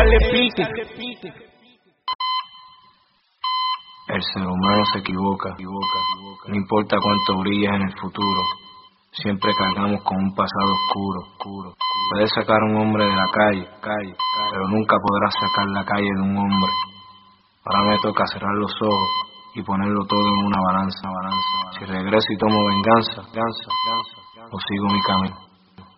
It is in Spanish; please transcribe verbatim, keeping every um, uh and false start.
repite. El ser humano se equivoca, equivoca, no importa cuánto brilles en el futuro, siempre cargamos con un pasado oscuro, oscuro. Puedes sacar a un hombre de la calle, calle, pero nunca podrás sacar la calle de un hombre. Ahora me toca cerrar los ojos y ponerlo todo en una balanza, balanza. Si regreso y tomo venganza, venganza, venganza, o sigo mi camino.